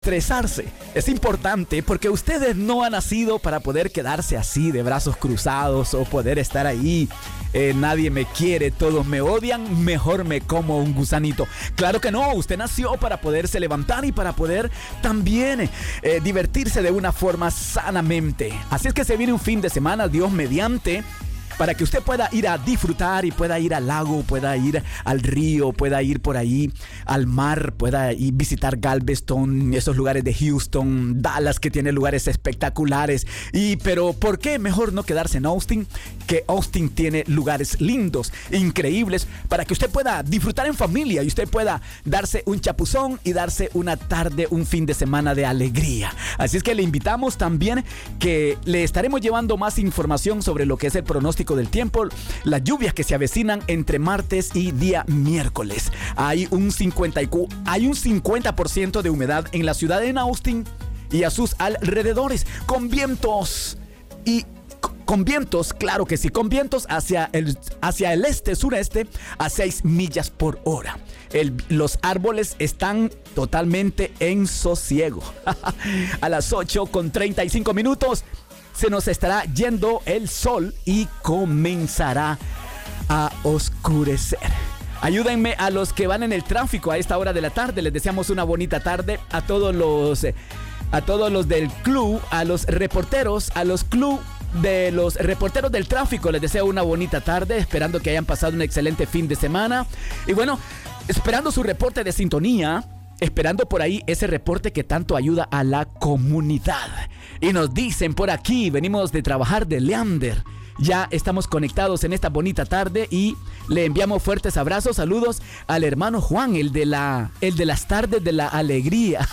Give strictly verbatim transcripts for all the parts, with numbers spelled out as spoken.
Estresarse es importante porque ustedes no han nacido para poder quedarse así de brazos cruzados o poder estar ahí. Eh, nadie me quiere, todos me odian, mejor me como un gusanito. Claro que no, usted nació para poderse levantar y para poder también eh, divertirse de una forma sanamente. Así es que se viene un fin de semana, Dios mediante, para que usted pueda ir a disfrutar y pueda ir al lago, pueda ir al río, pueda ir por ahí al mar, pueda ir visitar Galveston, esos lugares de Houston, Dallas, que tiene lugares espectaculares. Y pero ¿por qué mejor no quedarse en Austin? Que Austin tiene lugares lindos, increíbles, para que usted pueda disfrutar en familia y usted pueda darse un chapuzón y darse una tarde, un fin de semana de alegría. Así es que le invitamos también que le estaremos llevando más información sobre lo que es el pronóstico del tiempo, las lluvias que se avecinan entre martes y día miércoles. Hay un cincuenta, hay un cincuenta por ciento de humedad en la ciudad de Austin y a sus alrededores, con vientos y con vientos, claro que sí, con vientos hacia el, hacia el este-sureste a seis millas por hora. El, los árboles están totalmente en sosiego. A las ocho con treinta y cinco minutos se nos estará yendo el sol y comenzará a oscurecer. Ayúdenme a los que van en el tráfico a esta hora de la tarde. Les deseamos una bonita tarde a todos los, a todos los del club, a los reporteros, a los club de los reporteros del tráfico. Les deseo una bonita tarde, esperando que hayan pasado un excelente fin de semana. Y bueno, esperando su reporte de sintonía, esperando por ahí ese reporte que tanto ayuda a la comunidad. Y nos dicen por aquí, venimos de trabajar de Leander. Ya estamos conectados en esta bonita tarde y le enviamos fuertes abrazos, saludos al hermano Juan, el de la, el de las tardes de la alegría.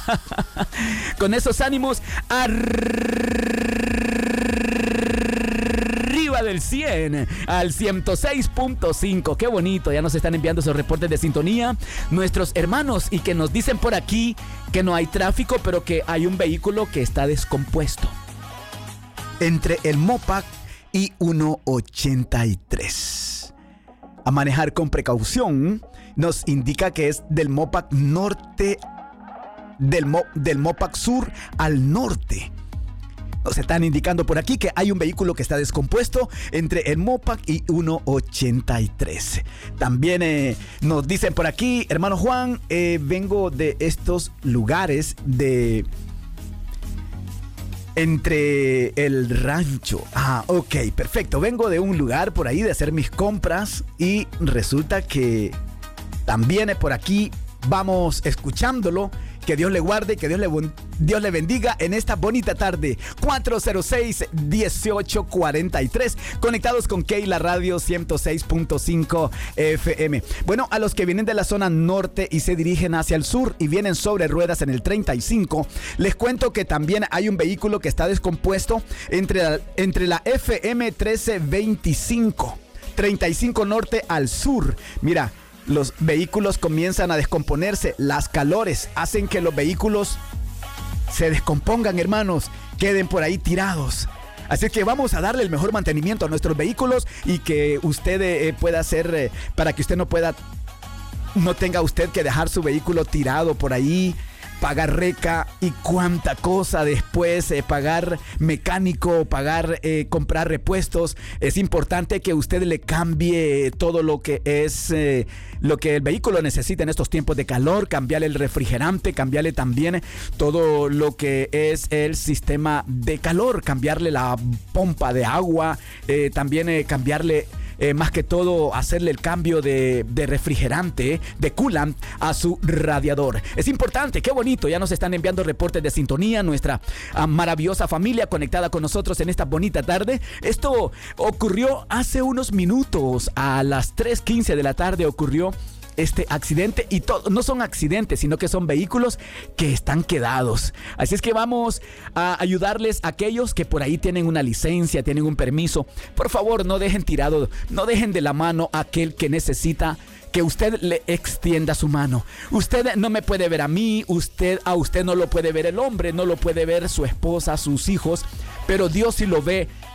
Con esos ánimos, arriba del cien al ciento seis punto cinco. Qué bonito, ya nos están enviando esos reportes de sintonía nuestros hermanos y que nos dicen por aquí que no hay tráfico, pero que hay un vehículo que está descompuesto entre el Mopac y ciento ochenta y tres. A manejar con precaución. Nos indica que es del Mopac norte, del, Mo, del Mopac sur al norte. Nos están indicando por aquí que hay un vehículo que está descompuesto entre el Mopac y ciento ochenta y tres. También eh, nos dicen por aquí, hermano Juan, eh, vengo de estos lugares de... entre el rancho. Ah, ok, perfecto. Vengo de un lugar por ahí de hacer mis compras y resulta que también por aquí vamos escuchándolo. Que Dios le guarde, que Dios le, Dios le bendiga en esta bonita tarde. cuatro cero seis, dieciocho cuarenta y tres. Conectados con Keila Radio ciento seis punto cinco F M. Bueno, a los que vienen de la zona norte y se dirigen hacia el sur y vienen sobre ruedas en el treinta y cinco, les cuento que también hay un vehículo que está descompuesto entre la, entre la F M trece veinticinco, treinta y cinco norte al sur. Mira, los vehículos comienzan a descomponerse. Las calores hacen que los vehículos se descompongan, hermanos, queden por ahí tirados. Así que vamos a darle el mejor mantenimiento a nuestros vehículos y que usted eh, pueda hacer, eh, para que usted no pueda, no tenga usted que dejar su vehículo tirado por ahí, pagar reca y cuánta cosa después, eh, pagar mecánico, pagar, eh, comprar repuestos. Es importante que usted le cambie todo lo que es eh, lo que el vehículo necesita en estos tiempos de calor, cambiarle el refrigerante, cambiarle también todo lo que es el sistema de calor, cambiarle la pompa de agua, eh, también eh, cambiarle Eh, más que todo hacerle el cambio de, de refrigerante, de coolant a su radiador. Es importante, qué bonito, ya nos están enviando reportes de sintonía, nuestra uh, maravillosa familia conectada con nosotros en esta bonita tarde. Esto ocurrió hace unos minutos, a las tres quince de la tarde ocurrió este accidente, y todo, no son accidentes, sino que son vehículos que están quedados. Así es que vamos a ayudarles a aquellos que por ahí tienen una licencia, tienen un permiso. Por favor, no dejen tirado, no dejen de la mano a aquel que necesita que usted le extienda su mano. Usted no me puede ver a mí, usted a usted no lo puede ver el hombre, no lo puede ver su esposa, sus hijos, pero Dios sí lo ve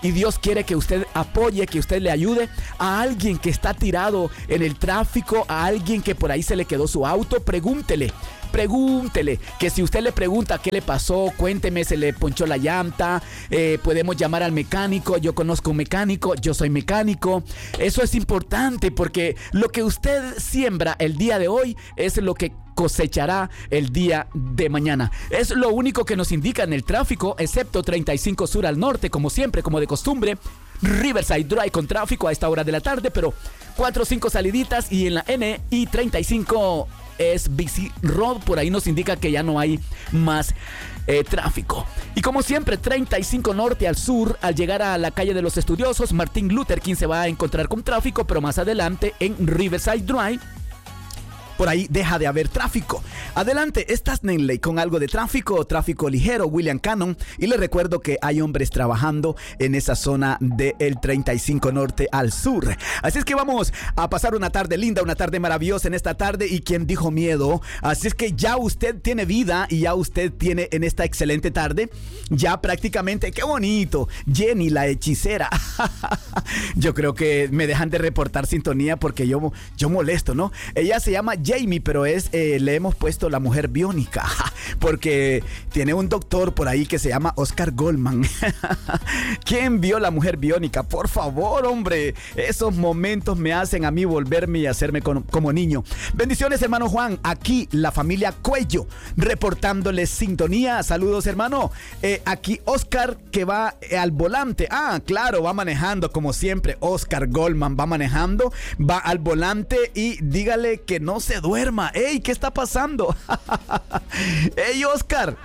y Dios quiere que usted apoye, que usted le ayude a alguien que está tirado en el tráfico, a alguien que por ahí se le quedó su auto. Pregúntele. Pregúntele, que si usted le pregunta qué le pasó, cuénteme, se le ponchó la llanta, eh, podemos llamar al mecánico, yo conozco un mecánico, yo soy mecánico. Eso es importante porque lo que usted siembra el día de hoy es lo que cosechará el día de mañana. Es lo único que nos indica en el tráfico, excepto treinta y cinco Sur al norte, como siempre, como de costumbre. Riverside Drive con tráfico a esta hora de la tarde, pero cuatro o cinco saliditas, y en la N I treinta y cinco es B C Road, por ahí nos indica que ya no hay más eh, tráfico. Y como siempre, treinta y cinco norte al sur, al llegar a la calle de los Estudiosos, Martin Luther King se va a encontrar con tráfico, pero más adelante en Riverside Drive, por ahí deja de haber tráfico. Adelante, estás Nenley con algo de tráfico, tráfico ligero, William Cannon. Y les recuerdo que hay hombres trabajando en esa zona del treinta y cinco norte al sur. Así es que vamos a pasar una tarde linda, una tarde maravillosa en esta tarde. Y quien dijo miedo, así es que ya usted tiene vida y ya usted tiene en esta excelente tarde, ya prácticamente, qué bonito, Jenny la hechicera. Yo creo que me dejan de reportar sintonía porque yo, yo molesto, ¿no? Ella se llama Jamie, pero es eh, le hemos puesto la mujer biónica porque tiene un doctor por ahí que se llama Oscar Goldman. ¿Quién vio la mujer biónica? Por favor, hombre, esos momentos me hacen a mí volverme y hacerme con, como niño. Bendiciones, hermano Juan, aquí la familia Cuello reportándole sintonía. Saludos, hermano. Eh, aquí Oscar, que va eh, al volante. Ah, claro, va manejando como siempre. Oscar Goldman va manejando, va al volante, y dígale que no se duerma. ¡Ey! ¿Qué está pasando? ¡Ey, Oscar!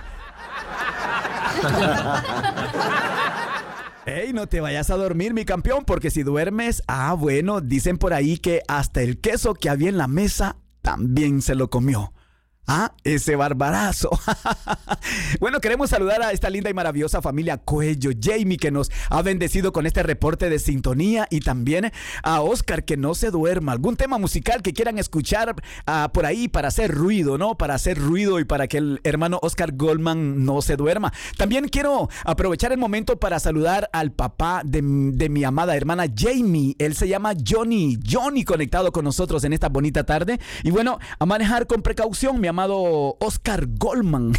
¡Ey! No te vayas a dormir, mi campeón, porque si duermes, ah, bueno, dicen por ahí que hasta el queso que había en la mesa también se lo comió. Ah, ese barbarazo. Bueno, queremos saludar a esta linda y maravillosa familia Cuello, Jamie, que nos ha bendecido con este reporte de sintonía, y también a Oscar, que no se duerma. Algún tema musical que quieran escuchar uh, por ahí para hacer ruido, ¿no? Para hacer ruido y para que el hermano Oscar Goldman no se duerma. También quiero aprovechar el momento para saludar al papá de, de mi amada hermana Jamie. Él se llama Johnny. Johnny conectado con nosotros en esta bonita tarde. Y bueno, a manejar con precaución, mi amado Oscar Goldman.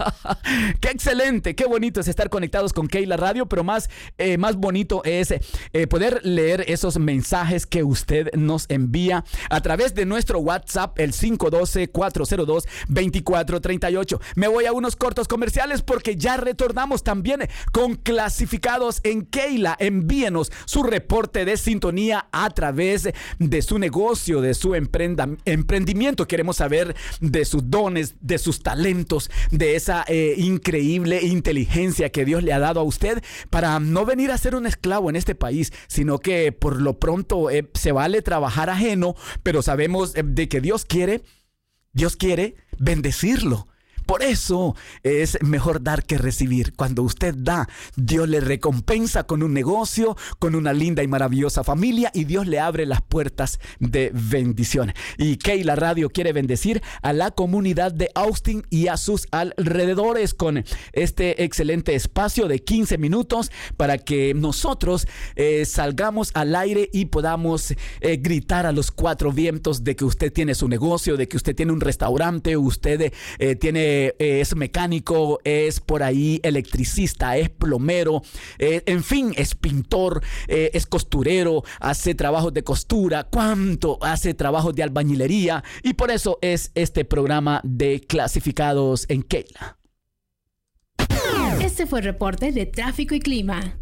Qué excelente, qué bonito es estar conectados con Keila Radio, pero más, eh, más bonito es eh, poder leer esos mensajes que usted nos envía a través de nuestro WhatsApp, el cinco uno dos, cuatro cero dos, dos cuatro tres ocho. Me voy a unos cortos comerciales porque ya retornamos también con clasificados en Keila. Envíenos su reporte de sintonía a través de su negocio, de su emprenda, emprendimiento. Queremos saber de sus dones, de sus talentos, de esa eh, increíble inteligencia que Dios le ha dado a usted para no venir a ser un esclavo en este país, sino que por lo pronto eh, se vale trabajar ajeno, pero sabemos eh, de que Dios quiere, Dios quiere bendecirlo. Por eso es mejor dar que recibir. Cuando usted da, Dios le recompensa con un negocio, con una linda y maravillosa familia, y Dios le abre las puertas de bendición. Y Keila Radio quiere bendecir a la comunidad de Austin y a sus alrededores con este excelente espacio de quince minutos para que nosotros eh, salgamos al aire y podamos eh, gritar a los cuatro vientos de que usted tiene su negocio, de que usted tiene un restaurante, usted eh, tiene es mecánico, es por ahí electricista, es plomero, eh, en fin, es pintor, eh, es costurero, hace trabajos de costura, cuánto hace trabajos de albañilería, y por eso es este programa de clasificados en Keila. Este fue el reporte de tráfico y clima.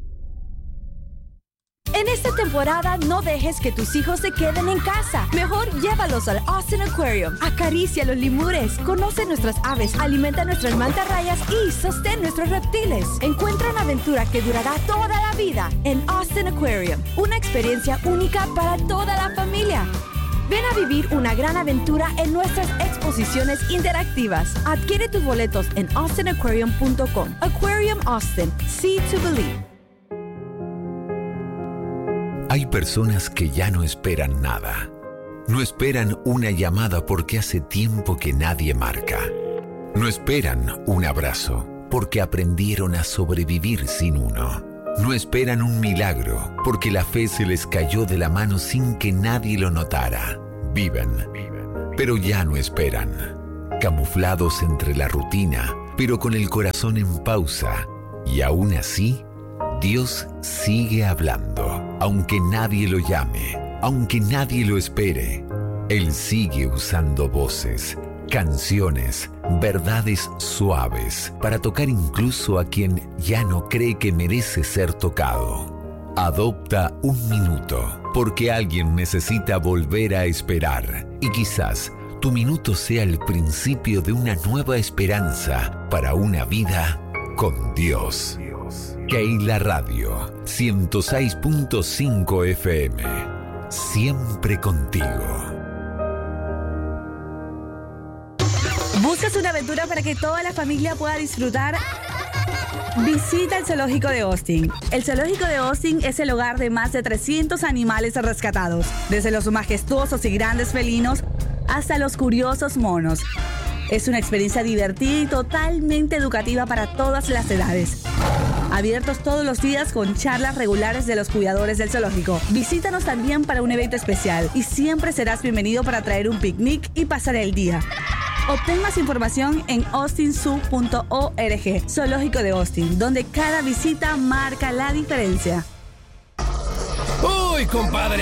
En esta temporada no dejes que tus hijos se queden en casa. Mejor llévalos al Austin Aquarium. Acaricia los lemures, conoce nuestras aves, alimenta nuestras mantarrayas y sostén nuestros reptiles. Encuentra una aventura que durará toda la vida en Austin Aquarium. Una experiencia única para toda la familia. Ven a vivir una gran aventura en nuestras exposiciones interactivas. Adquiere tus boletos en austin aquarium punto com. Aquarium Austin. See to believe. Hay personas que ya no esperan nada. No esperan una llamada porque hace tiempo que nadie marca. No esperan un abrazo porque aprendieron a sobrevivir sin uno. No esperan un milagro, porque la fe se les cayó de la mano sin que nadie lo notara. Viven, pero ya no esperan. Camuflados entre la rutina, pero con el corazón en pausa. Y aún así, Dios sigue hablando. Aunque nadie lo llame, aunque nadie lo espere, Él sigue usando voces, canciones, verdades suaves para tocar incluso a quien ya no cree que merece ser tocado. Adopta un minuto, porque alguien necesita volver a esperar. Y quizás tu minuto sea el principio de una nueva esperanza para una vida con Dios. Keila Radio, ciento seis punto cinco F M. Siempre contigo. ¿Buscas una aventura para que toda la familia pueda disfrutar? Visita el Zoológico de Austin. El Zoológico de Austin es el hogar de más de trescientos animales rescatados, desde los majestuosos y grandes felinos hasta los curiosos monos. Es una experiencia divertida y totalmente educativa para todas las edades. Abiertos todos los días con charlas regulares de los cuidadores del zoológico. Visítanos también para un evento especial y siempre serás bienvenido para traer un picnic y pasar el día. Obtén más información en austin zoo punto org. Zoológico de Austin, donde cada visita marca la diferencia. ¡Uy, compadre!